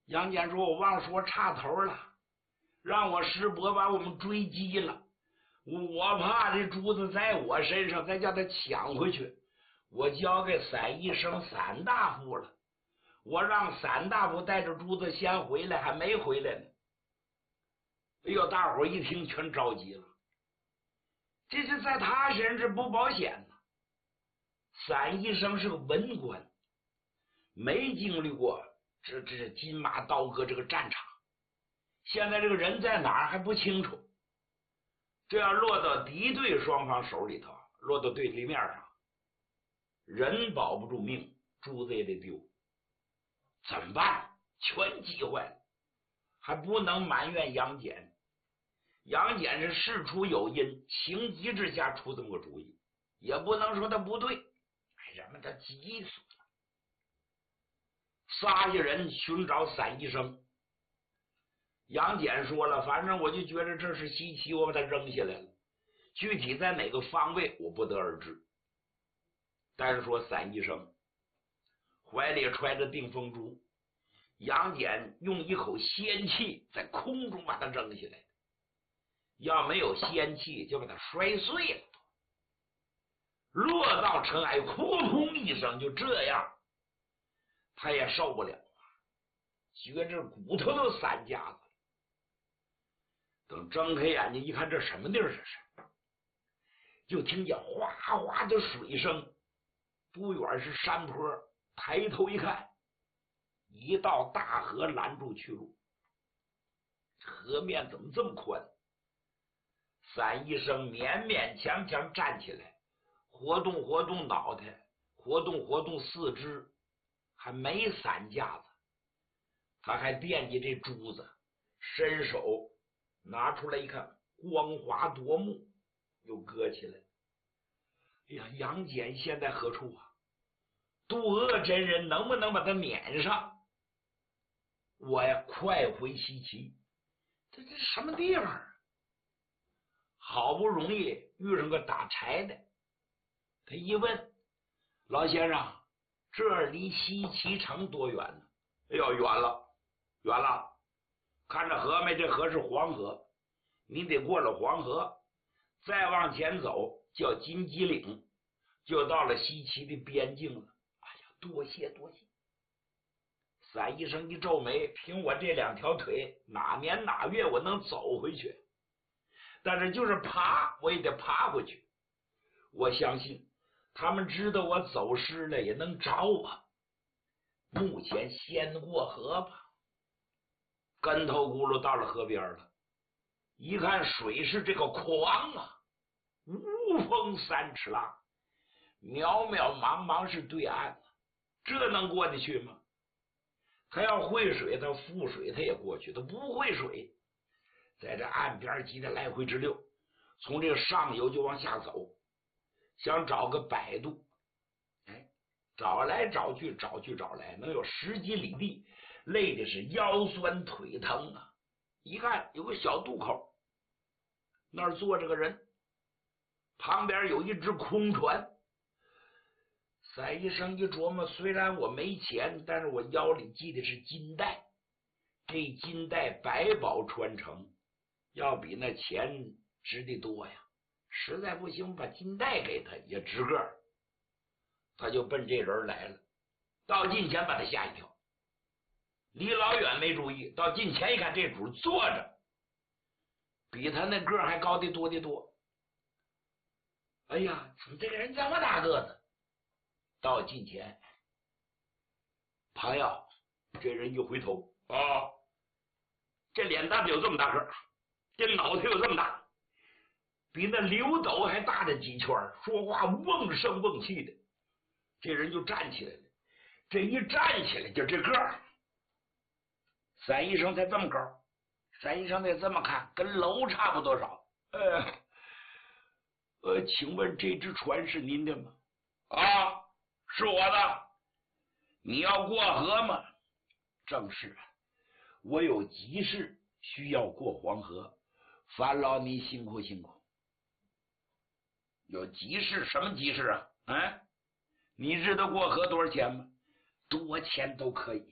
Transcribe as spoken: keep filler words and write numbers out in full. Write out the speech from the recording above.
杨戬说：“我忘说插头了，让我师伯把我们追击了。我怕这珠子在我身上，再叫他抢回去。我交给散医生散大夫了，我让散大夫带着珠子先回来，还没回来呢。”哎呦，大伙一听全着急了，这是在他身上不保险呢。散医生是个文官，没经历过这这金马刀割这个战场，现在这个人在哪儿还不清楚。这要落到敌对双方手里头，落到对立面上，人保不住命，珠子也得丢，怎么办？全急坏了，还不能埋怨杨戬。杨戬是事出有因，情急之下出这么个主意，也不能说他不对，哎，人们他急死了。仨下人寻找散医生，杨戬说了，反正我就觉得这是西岐，我把它扔下来了，具体在哪个方位我不得而知。但是说散医生怀里揣着定风珠，杨戬用一口仙气在空中把它扔下来，要没有仙气就把它摔碎了，落到尘埃，扑通一声，就这样他也受不了了，觉着骨头都散架子了。等睁开眼睛一看，这什么地儿？这是，就听见哗哗的水声，不远是山坡，抬头一看，一道大河拦住去路。河面怎么这么宽？散医生勉勉强强站起来，活动活动脑袋，活动活动四肢，还没散架子，他还惦记这珠子，伸手拿出来一看，光滑夺目，又搁起来。哎呀，杨戬现在何处啊？渡恶真人能不能把他撵上？我呀，快回西岐。这这什么地方啊？好不容易遇上个打柴的，他一问，老先生，这离西岐城多远呢？哎呦，远了，远了！看着河没？这河是黄河，你得过了黄河，再往前走叫金鸡岭，就到了西岐的边境了。哎呀，多谢多谢！散医生一皱眉，凭我这两条腿，哪年哪月我能走回去？但是就是爬，我也得爬回去。我相信他们知道我走失了，也能找我。目前先过河吧。跟头轱辘到了河边了，一看水是这个狂啊，无风三尺浪，渺渺茫茫是对岸了，这能过得去吗？他要会水，他覆水他也过去，他不会水，在这岸边急得来回直溜，从这个上游就往下走，想找个摆渡。哎，找来找去找去找来，能有十几里地，累的是腰酸腿疼啊！一看有个小渡口，那儿坐着个人，旁边有一只空船。散医生一琢磨，虽然我没钱，但是我腰里系的是金带，这金带百宝穿成，要比那钱值得多呀。实在不行，把金带给他也值个儿。他就奔这人来了，到近前把他吓一跳，离老远没注意，到近前一看，这主坐着，比他那个儿还高的多的多。哎呀，怎么这个人这么大个子？到近前，朋友，这人一回头啊，这脸蛋子有这么大个儿，这脑袋有这么大，比那刘斗还大的几圈，说话瓮声瓮气的。这人就站起来了，这一站起来就这个儿，散医生才这么高，散医生才这么看，跟楼差不多少。呃呃，请问这只船是您的吗？啊，是我的。你要过河吗？正是，我有急事需要过黄河，烦劳你辛苦辛苦。有急事？什么急事啊？啊，你知道过河多少钱吗？多钱都可以。